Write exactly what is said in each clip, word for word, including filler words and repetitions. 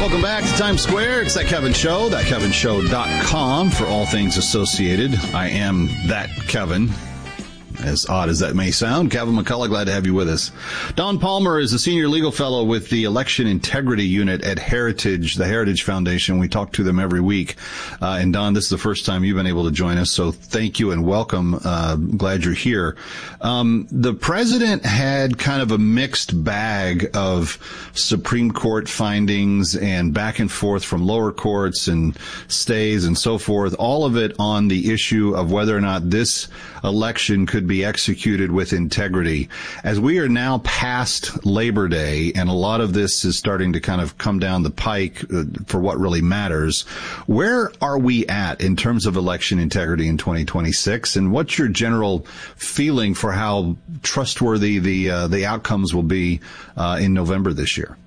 Welcome back to Times Square. It's That Kevin Show, that kevin show dot com for all things associated. I am that Kevin. As odd as that may sound, Kevin McCullough, glad to have you with us. Don Palmer is a senior legal fellow with the Election Integrity Unit at Heritage, the Heritage Foundation. We talk to them every week. Uh, and Don, this is the first time you've been able to join us, so thank you and welcome. Uh, glad you're here. Um, the president had kind of a mixed bag of Supreme Court findings and back and forth from lower courts and stays and so forth, all of it on the issue of whether or not this election could be executed with integrity. As we are now past Labor Day, and a lot of this is starting to kind of come down the pike uh, for what really matters, where are we at in terms of election integrity in twenty twenty-six? And what's your general feeling for how trustworthy the uh, the outcomes will be uh, in November this year?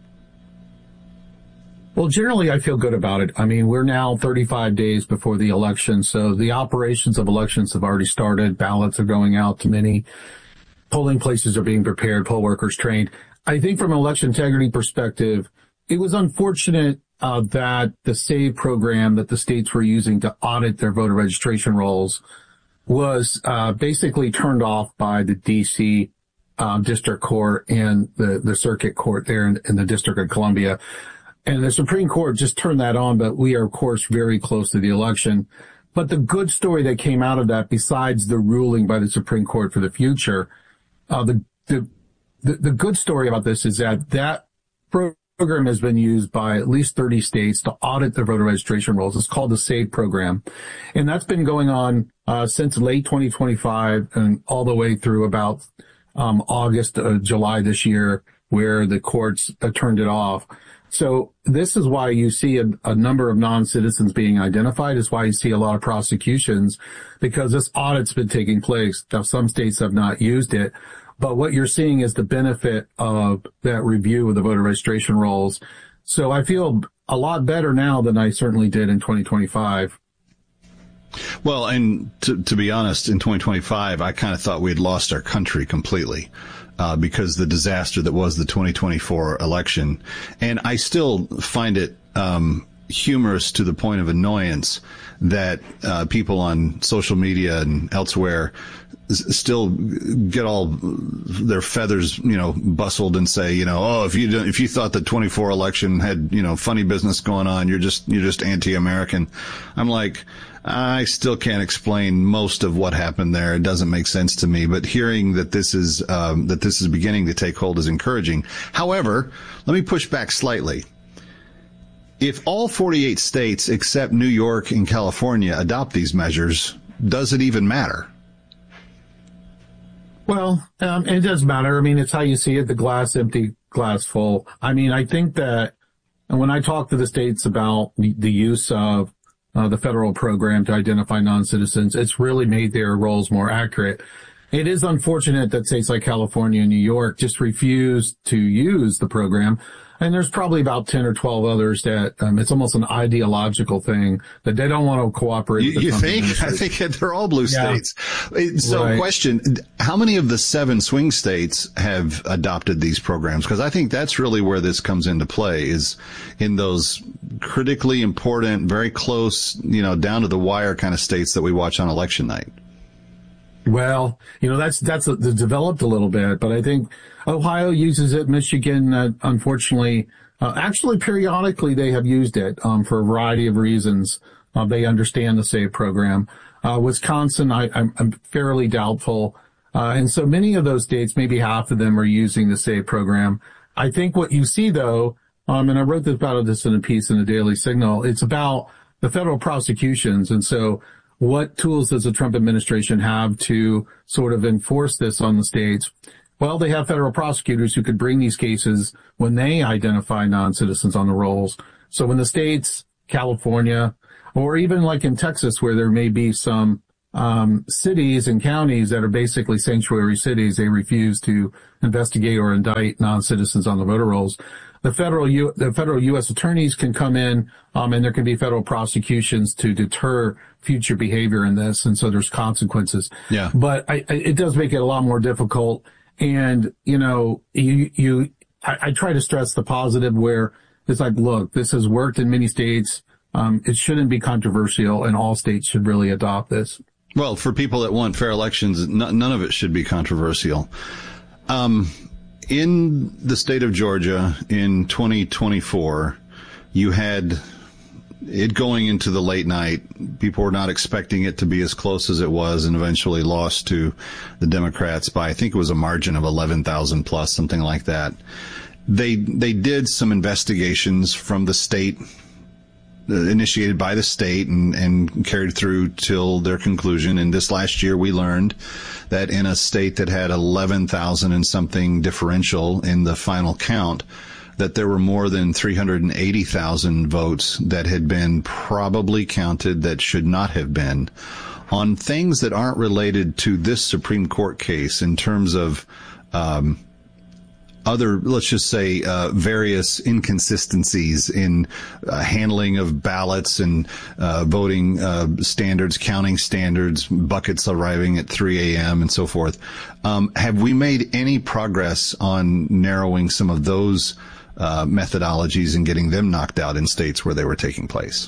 Well, generally, I feel good about it. I mean, we're now thirty-five days before the election, so the operations of elections have already started. Ballots are going out to many. Polling places are being prepared, poll workers trained. I think from an election integrity perspective, it was unfortunate uh, that the SAVE program that the states were using to audit their voter registration rolls was uh, basically turned off by the D C um, District Court and the, the Circuit Court there in, in the District of Columbia. And the Supreme Court just turned that on, but we are, of course, very close to the election. But the good story that came out of that, besides the ruling by the Supreme Court for the future, uh, the, the, the, the good story about this is that that program has been used by at least thirty states to audit their voter registration rolls. It's called the SAVE program. And that's been going on, uh, since late twenty twenty-five and all the way through about, um, August, uh, July this year, where the courts uh, turned it off. So this is why you see a, a number of non-citizens being identified. Is why you see a lot of prosecutions, because this audit's been taking place. Now, some states have not used it, but what you're seeing is the benefit of that review of the voter registration rolls. So I feel a lot better now than I certainly did in twenty twenty-five. Well, and to, to be honest, in twenty twenty-five, I kind of thought we had lost our country completely. Uh, because the disaster that was the twenty twenty-four election. And I still find it um, humorous to the point of annoyance that uh, people on social media and elsewhere s- still get all their feathers, you know, bustled and say, you know, oh, if you don't, if you thought the twenty-four election had, you know, funny business going on, you're just you're just anti-American. I'm like, I still can't explain most of what happened there. It doesn't make sense to me. But hearing that this is um, that this is beginning to take hold is encouraging. However, let me push back slightly. If all forty-eight states except New York and California adopt these measures, does it even matter? Well, um, it does matter. I mean, it's how you see it, the glass empty, glass full. I mean, I think that and when I talk to the states about the, the use of Uh, the federal program to identify non-citizens, it's really made their roles more accurate. It is unfortunate that states like California and New York just refuse to use the program. And there's probably about ten or twelve others that um, it's almost an ideological thing that they don't want to cooperate you, with the you Trump think? I think they're all blue yeah. states. So right. question, how many of the seven swing states have adopted these programs? Because I think that's really where this comes into play, is in those critically important, very close, you know, down to the wire kind of states that we watch on election night. Well, you know, that's, that's a, developed a little bit, but I think Ohio uses it. Michigan, uh, unfortunately, uh, actually periodically they have used it, um, for a variety of reasons. Uh, they understand the SAVE program. Uh, Wisconsin, I, I'm, I'm fairly doubtful. Uh, and so many of those states, maybe half of them are using the SAVE program. I think what you see though, um, and I wrote this about this in a piece in the Daily Signal, it's about the federal prosecutions. And so what tools does the Trump administration have to sort of enforce this on the states? Well, they have federal prosecutors who could bring these cases when they identify non-citizens on the rolls. So when the states, California, or even like in Texas, where there may be some um cities and counties that are basically sanctuary cities, they refuse to investigate or indict non-citizens on the voter rolls. The federal U, the federal U S attorneys can come in, um, and there can be federal prosecutions to deter future behavior in this, and so there's consequences. Yeah. But I, I, it does make it a lot more difficult. And you know, you you I, I try to stress the positive where It's like, look, this has worked in many states. Um, it shouldn't be controversial, and all states should really adopt this. Well, for people that want fair elections, n- none of it should be controversial. Um, in the state of Georgia in twenty twenty-four, you had it going into the late night. People were not expecting it to be as close as it was, and eventually lost to the Democrats by, I think it was a margin of eleven thousand plus, something like that. They, they did some investigations from the state, uh, initiated by the state and, and carried through till their conclusion. And this last year we learned that in a state that had eleven thousand and something differential in the final count, that there were more than three hundred eighty thousand votes that had been probably counted that should not have been on things that aren't related to this Supreme Court case in terms of, um, other, let's just say, uh, various inconsistencies in uh, handling of ballots and uh, voting uh, standards, counting standards, buckets arriving at three a.m. and so forth. Um, have we made any progress on narrowing some of those uh, methodologies and getting them knocked out in states where they were taking place?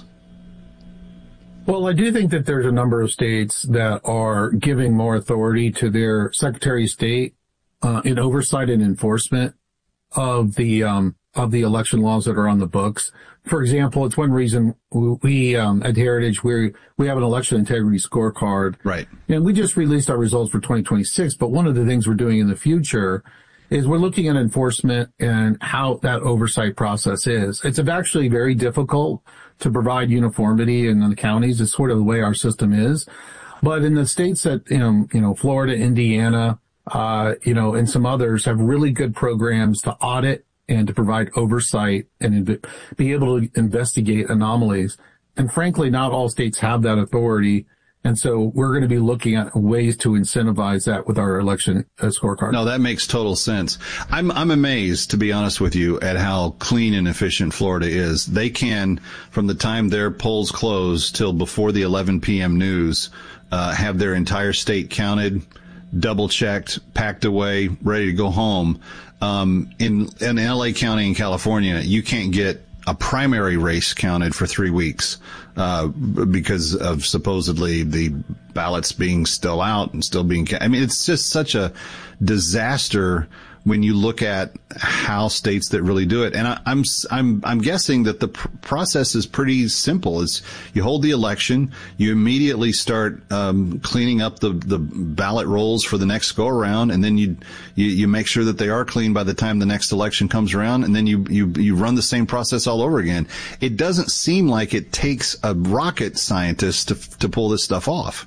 Well, I do think that there's a number of states that are giving more authority to their Secretary of State Uh, in oversight and enforcement of the um, of the election laws that are on the books. For example, it's one reason we, we um, at Heritage we we have an election integrity scorecard, right? And we just released our results for twenty twenty-six. But one of the things we're doing in the future is we're looking at enforcement and how that oversight process is. It's actually very difficult to provide uniformity in the counties. It's sort of the way our system is. But in the states that you know, you know, Florida, Indiana, Uh, you know, and some others have really good programs to audit and to provide oversight and inv- be able to investigate anomalies. And frankly, not all states have that authority. And so we're going to be looking at ways to incentivize that with our election uh, scorecard. No, that makes total sense. I'm, I'm amazed, to be honest with you, at how clean and efficient Florida is. They can, from the time their polls close till before the eleven p.m. news, uh, have their entire state counted, double checked, packed away, ready to go home. Um, in, in L A County in California, you can't get a primary race counted for three weeks, uh, because of supposedly the ballots being still out and still being, I mean, it's just such a disaster when you look at how states that really do it. And I, I'm, I'm, I'm guessing that the pr- process is pretty simple. It's you hold the election, you immediately start, um, cleaning up the, the ballot rolls for the next go around, and then you, you, you make sure that they are clean by the time the next election comes around, and then you, you, you run the same process all over again. It doesn't seem like it takes a rocket scientist to, to pull this stuff off.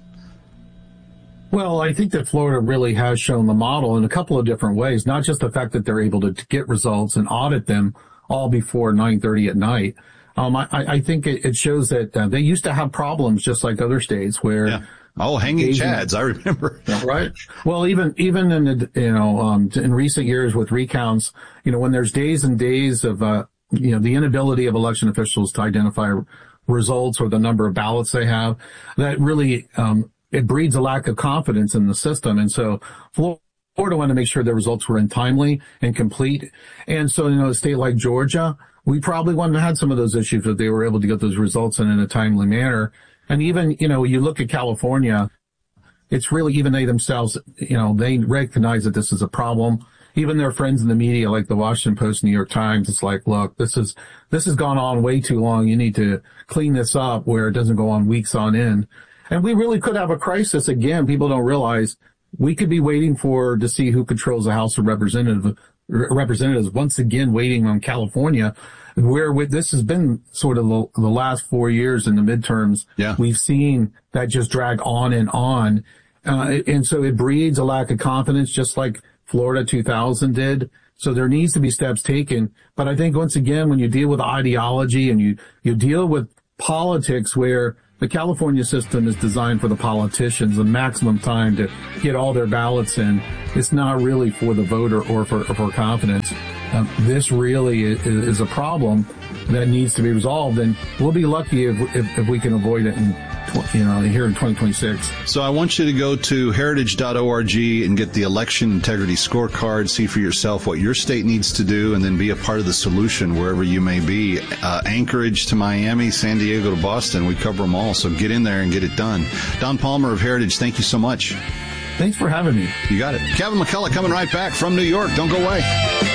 Well, I think that Florida really has shown the model in a couple of different ways, not just the fact that they're able to, to get results and audit them all before nine thirty at night. Um, I, I think it, it shows that uh, they used to have problems just like other states where... Yeah. Oh, hanging chads, I remember. Right. Well, even, even in the, you know, um, in recent years with recounts, you know, when there's days and days of, uh, you know, the inability of election officials to identify results or the number of ballots they have, that really, um, it breeds a lack of confidence in the system. And so Florida wanted to make sure their results were in timely and complete. And so, you know, a state like Georgia, we probably wouldn't have had some of those issues if they were able to get those results in, in a timely manner. And even, you know, you look at California, it's really even they themselves, you know, they recognize that this is a problem. Even their friends in the media like the Washington Post, New York Times, it's like, look, this is, this has gone on way too long. You need to clean this up where it doesn't go on weeks on end. And we really could have a crisis again. People don't realize we could be waiting for to see who controls the House of Representatives, representatives once again waiting on California, where with, this has been sort of the, the last four years in the midterms. Yeah. We've seen that just drag on and on. Uh, and so it breeds a lack of confidence, just like Florida two thousand did. So there needs to be steps taken. But I think once again, when you deal with ideology and you, you deal with politics where the California system is designed for the politicians, the maximum time to get all their ballots in. It's not really for the voter or for, for confidence. Um, this really is, is a problem that needs to be resolved, and we'll be lucky if, if, if we can avoid it and you know, here in twenty twenty-six. So I want you to go to heritage dot org and get the election integrity scorecard, see for yourself what your state needs to do, and then be a part of the solution wherever you may be. Uh, Anchorage to Miami, San Diego to Boston, we cover them all. So get in there and get it done. Don Palmer of Heritage, thank you so much. Thanks for having me. You got it. Kevin McCullough coming right back from New York. Don't go away.